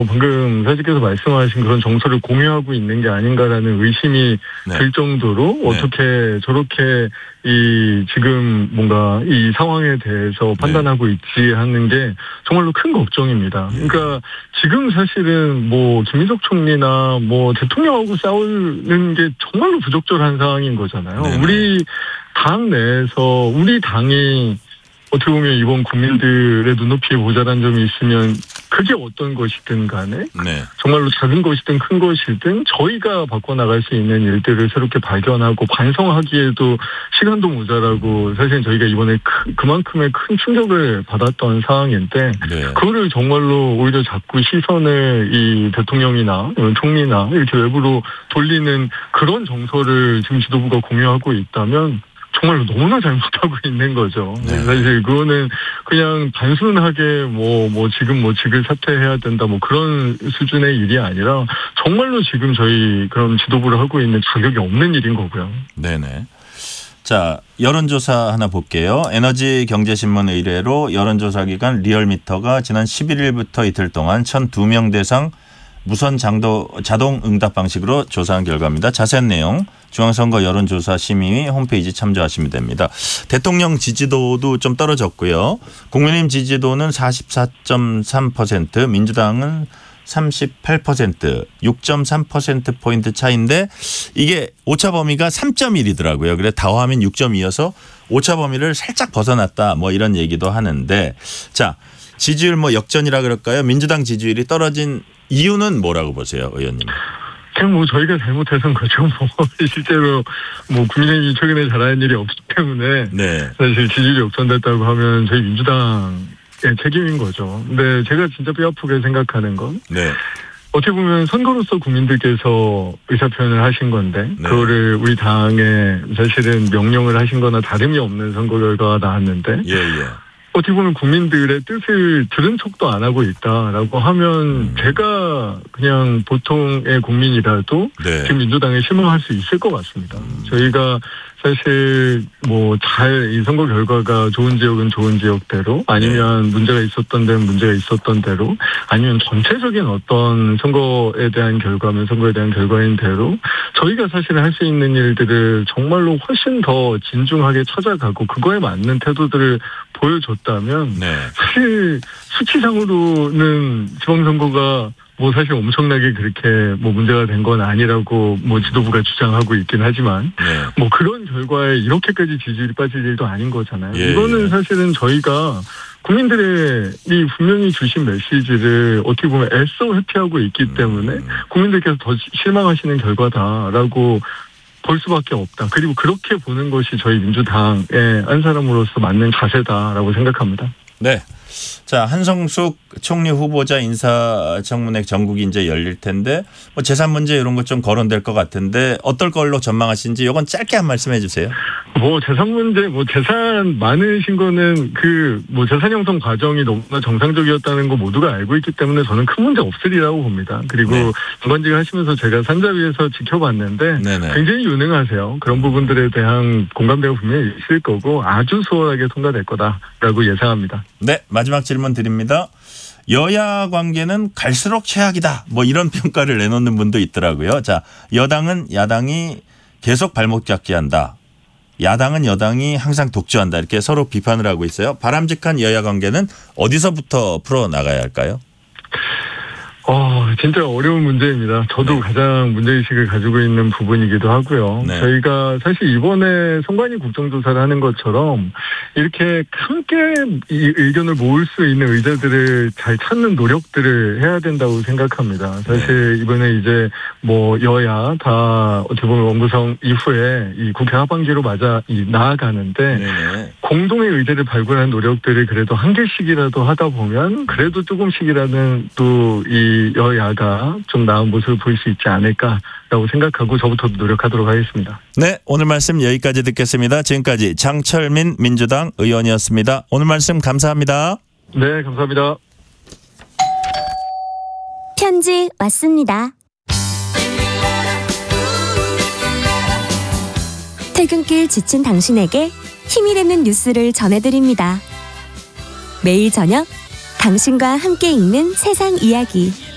방금 사장님께서 말씀하신 그런 정서를 공유하고 있는 게 아닌가라는 의심이 네. 들 정도로 네. 어떻게 저렇게 지금 뭔가 이 상황에 대해서 판단하고 있지 하는 게 정말로 큰 걱정입니다. 그러니까 지금 사실은 뭐 김민석 총리나 뭐 대통령하고 싸우는 게 정말로 부적절한 상황인 거잖아요. 네네. 우리 당 내에서 우리 당이 어떻게 보면 이번 국민들의 눈높이에 모자란 점이 있으면 그게 어떤 것이든 간에 네. 정말로 작은 것이든 큰 것이든 저희가 바꿔나갈 수 있는 일들을 새롭게 발견하고 반성하기에도 시간도 모자라고 사실 저희가 이번에 그만큼의 큰 충격을 받았던 상황인데 네. 그거를 정말로 오히려 자꾸 시선을 이 대통령이나 총리나 이렇게 외부로 돌리는 그런 정서를 지금 지도부가 공유하고 있다면 정말로 너무나 잘못하고 있는 거죠. 네. 사실 그거는 그냥 단순하게 지금 직을 사퇴해야 된다 그런 수준의 일이 아니라 정말로 지금 저희 그런 지도부를 하고 있는 자격이 없는 일인 거고요. 네네. 자, 여론조사 하나 볼게요. 에너지경제신문 의뢰로 여론조사 기관 리얼미터가 지난 11일부터 이틀 동안 1,002명 대상 무선 자동 응답 방식으로 조사한 결과입니다. 자세한 내용 중앙선거 여론조사 심의위 홈페이지 참조하시면 됩니다. 대통령 지지도도 좀 떨어졌고요. 국민의힘 지지도는 44.3%, 민주당은 38%, 6.3%포인트 차이인데 이게 오차 범위가 3.1이더라고요. 그래 다화하면 6.2여서 오차 범위를 살짝 벗어났다 이런 얘기도 하는데 자, 지지율 역전이라 그럴까요? 민주당 지지율이 떨어진 이유는 뭐라고 보세요, 의원님? 그냥 저희가 잘못해서인 거죠. 실제로 국민의힘이 최근에 잘하는 일이 없기 때문에 네. 사실 지지율이 역전됐다고 하면 저희 민주당의 책임인 거죠. 근데 제가 진짜 뼈아프게 생각하는 건 네. 어떻게 보면 선거로서 국민들께서 의사표현을 하신 건데 네. 그거를 우리 당에 사실은 명령을 하신 거나 다름이 없는 선거 결과가 나왔는데 예. 어떻게 보면 국민들의 뜻을 들은 척도 안 하고 있다라고 하면 제가 그냥 보통의 국민이라도 네. 지금 민주당에 실망할 수 있을 것 같습니다. 저희가 사실 이 선거 결과가 좋은 지역은 좋은 지역대로 아니면 문제가 있었던 데는 문제가 있었던 대로 아니면 전체적인 어떤 선거에 대한 결과면 선거에 대한 결과인 대로 저희가 사실 할 수 있는 일들을 정말로 훨씬 더 진중하게 찾아가고 그거에 맞는 태도들을 보여줬다면 네. 사실 수치상으로는 지방선거가 사실 엄청나게 그렇게 문제가 된 건 아니라고 지도부가 주장하고 있긴 하지만 네. 그런 결과에 이렇게까지 지지율이 빠질 일도 아닌 거잖아요. 예. 이거는 사실은 저희가 국민들이 분명히 주신 메시지를 어떻게 보면 애써 회피하고 있기 때문에 국민들께서 더 실망하시는 결과다라고 볼 수밖에 없다. 그리고 그렇게 보는 것이 저희 민주당의 한 사람으로서 맞는 자세다라고 생각합니다. 네. 자, 한성숙 총리 후보자 인사청문회 전국이 이제 열릴 텐데 재산 문제 이런 것 좀 거론될 것 같은데 어떨 걸로 전망하시는지 이건 짧게 한 말씀 해주세요. 재산 문제, 재산 많으신 거는 재산 형성 과정이 너무나 정상적이었다는 거 모두가 알고 있기 때문에 저는 큰 문제 없으리라고 봅니다. 그리고 장관직을 하시면서 제가 산자 위에서 지켜봤는데 네네. 굉장히 유능하세요. 그런 부분들에 대한 공감대가 분명히 있을 거고 아주 수월하게 통과될 거다라고 예상합니다. 네, 마지막 질문 드립니다. 여야 관계는 갈수록 최악이다. 이런 평가를 내놓는 분도 있더라고요. 자, 여당은 야당이 계속 발목 잡기 한다. 야당은 여당이 항상 독주한다. 이렇게 서로 비판을 하고 있어요. 바람직한 여야 관계는 어디서부터 풀어나가야 할까요? 진짜 어려운 문제입니다. 저도 가장 문제의식을 가지고 있는 부분이기도 하고요. 네. 저희가 사실 이번에 선관위 국정조사를 하는 것처럼 이렇게 함께 이 의견을 모을 수 있는 의제들을 잘 찾는 노력들을 해야 된다고 생각합니다. 사실 이번에 이제 여야 다 어떻게 보면 원구성 이후에 이 국회 하반기로 나아가는데 네네. 공동의 의제를 발굴하는 노력들을 그래도 한 개씩이라도 하다 보면 그래도 조금씩이라는 또 이 여야가 좀 나은 모습을 보일 수 있지 않을까라고 생각하고 저부터도 노력하도록 하겠습니다. 네, 오늘 말씀 여기까지 듣겠습니다. 지금까지 장철민 민주당 의원이었습니다. 오늘 말씀 감사합니다. 네, 감사합니다. 편지 왔습니다. 퇴근길 지친 당신에게 힘이 되는 뉴스를 전해드립니다. 매일 저녁 당신과 함께 읽는 세상 이야기.